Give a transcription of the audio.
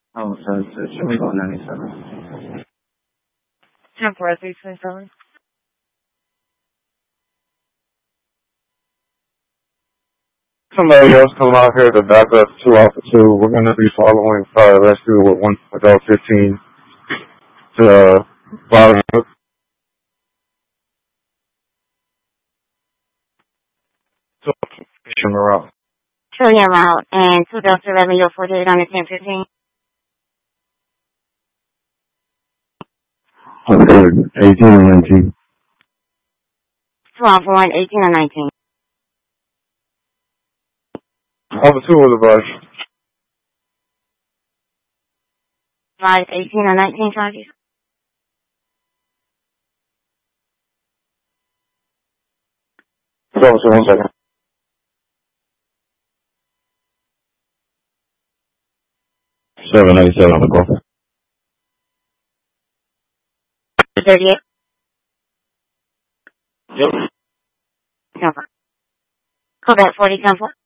Oh, so it's only about 97. 10-4, 327. Somebody else come out here to back up 2 Alpha 2. We're going to be following fire rescue with 1 adult 15 to bottom. Route. Trillion route and 2 Delta 11, you're 48 on the 1015. 18 and 19. 12 1, 18 and 19. Alpha 2 was a bus. 5, 18 and 19 charges. Alpha 2, 1 second. 797 on the go. 38. Yep. Number. Call back 40 10 4.